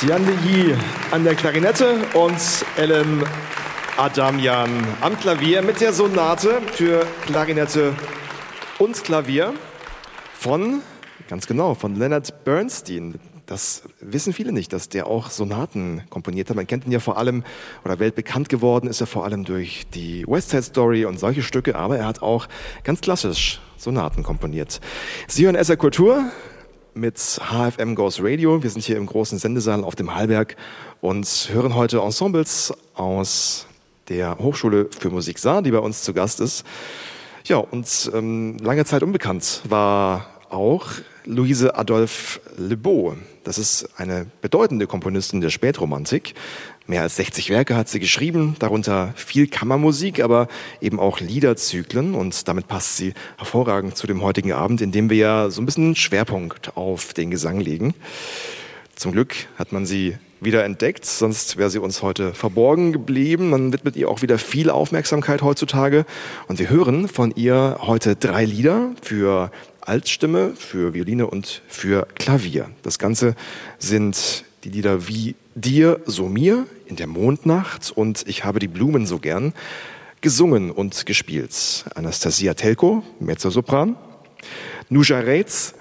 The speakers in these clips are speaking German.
Siande Yi an der Klarinette und Elem Adamyan am Klavier mit der Sonate für Klarinette und Klavier von Leonard Bernstein. Das wissen viele nicht, dass der auch Sonaten komponiert hat. Man kennt ihn ja vor allem, oder weltbekannt geworden ist er vor allem durch die West Side Story und solche Stücke, aber er hat auch ganz klassisch Sonaten komponiert. Sie hören SR Kultur mit HFM Goes Radio. Wir sind hier im großen Sendesaal auf dem Hallberg und hören heute Ensembles aus der Hochschule für Musik Saar, die bei uns zu Gast ist. Ja, und lange Zeit unbekannt war auch Louise Adolphe Lebeau. Das ist eine bedeutende Komponistin der Spätromantik. Mehr als 60 Werke hat sie geschrieben, darunter viel Kammermusik, aber eben auch Liederzyklen. Und damit passt sie hervorragend zu dem heutigen Abend, in dem wir ja so ein bisschen einen Schwerpunkt auf den Gesang legen. Zum Glück hat man sie wieder entdeckt, sonst wäre sie uns heute verborgen geblieben. Man widmet ihr auch wieder viel Aufmerksamkeit heutzutage. Und wir hören von ihr heute 3 Lieder für Altstimme, für Violine und für Klavier. Das Ganze sind die Lieder Wie dir, so mir, In der Mondnacht und Ich habe die Blumen so gern, gesungen und gespielt. Anastasia Telko, Mezzosopran, Nuja Reitz,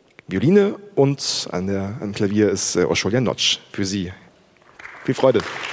Violine und am Klavier ist Osholia Notch. Für Sie viel Freude.